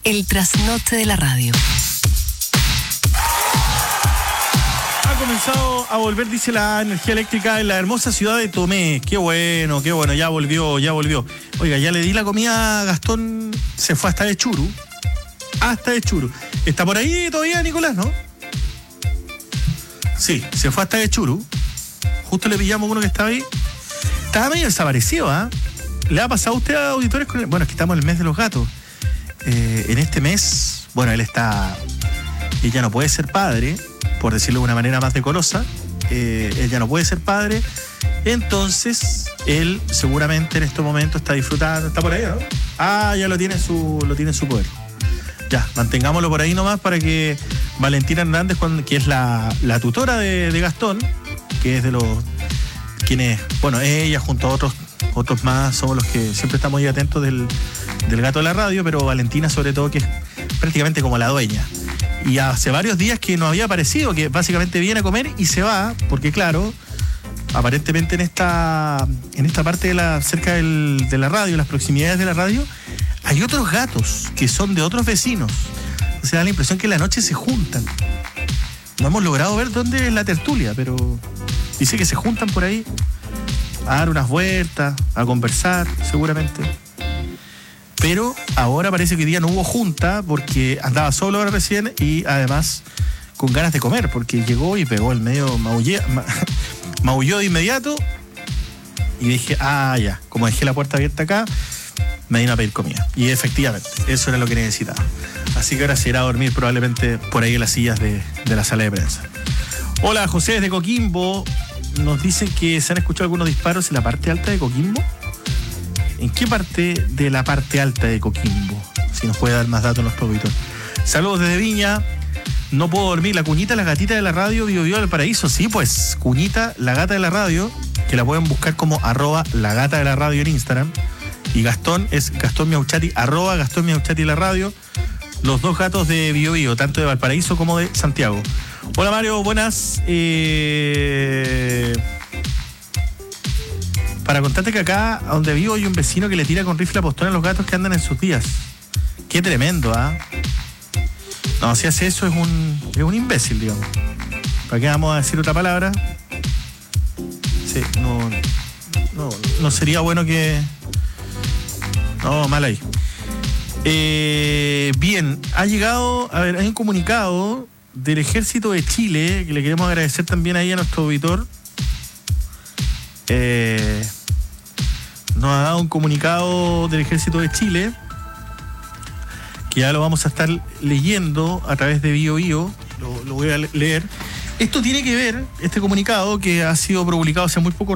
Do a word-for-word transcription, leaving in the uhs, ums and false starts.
El trasnoche de la radio. Ha comenzado a volver, dice, la energía eléctrica en la hermosa ciudad de Tomé. Qué bueno, qué bueno, ya volvió, ya volvió. Oiga, ya le di la comida a Gastón, se fue hasta de Churu. Hasta de Churu. ¿Está por ahí todavía, Nicolás, no? Sí, se fue hasta de Churu. Justo le pillamos uno que estaba ahí. Estaba medio desaparecido, ¿ah? ¿Le ha pasado a usted a auditores con el... Bueno, es que estamos en el mes de los gatos. Eh, en este mes, bueno, él está... Él ya no puede ser padre, por decirlo de una manera más decorosa. Eh, él ya no puede ser padre. Entonces, él seguramente en este momento está disfrutando. ¿Está por ahí, no? Ah, ya lo tiene en su, lo tiene en su poder. Ya, mantengámoslo por ahí nomás para que Valentina Hernández, que es la, la tutora de, de Gastón, que es de los... quienes, bueno, ella junto a otros otros más somos los que siempre estamos ahí atentos del, del gato de la radio, pero Valentina sobre todo, que es prácticamente como la dueña. Y hace varios días que no había aparecido, que básicamente viene a comer y se va, porque claro, aparentemente en esta en esta parte de la cerca del, de la radio, las proximidades de la radio, hay otros gatos que son de otros vecinos. O sea, da la impresión que en la noche se juntan. No hemos logrado ver dónde es la tertulia, pero dice que se juntan por ahí a dar unas vueltas, a conversar, seguramente. Pero ahora parece que hoy día no hubo junta porque andaba solo ahora recién y además con ganas de comer, porque llegó y pegó el medio, maullé, ma, maulló de inmediato y dije, ah, ya, como dejé la puerta abierta acá, me vino a pedir comida. Y efectivamente, eso era lo que necesitaba. Así que ahora se irá a dormir probablemente por ahí en las sillas de, de la sala de prensa. Hola, José desde Coquimbo. Nos dicen que se han escuchado algunos disparos en la parte alta de Coquimbo. ¿En qué parte de la parte alta de Coquimbo? Si nos puede dar más datos nuestro auditor. Saludos desde Viña. No puedo dormir. La Cuñita, la gatita de la radio, Bio Bio del Paraíso. Sí, pues, Cuñita, la gata de la radio, que la pueden buscar como arroba la gata de la radio en Instagram. Y Gastón es Gastón Miauchati, arroba Gastón Miauchati la radio. Los dos gatos de Bio Bio, tanto de Valparaíso como de Santiago. Hola Mario, buenas. Eh... Para contarte que acá, donde vivo, hay un vecino que le tira con rifle a postón a los gatos que andan en sus días. Qué tremendo, ¿ah? ¿eh? No, si hace eso es un, es un imbécil, digamos. ¿Para qué vamos a decir otra palabra? Sí, no, no, no sería bueno que... No, mal ahí. Eh, bien, ha llegado, a ver, hay un comunicado del Ejército de Chile que le queremos agradecer también ahí a nuestro auditor. Eh, nos ha dado un comunicado del Ejército de Chile que ya lo vamos a estar leyendo a través de Bio Bio. Lo, lo voy a leer. Esto tiene que ver, este comunicado que ha sido publicado hace muy poco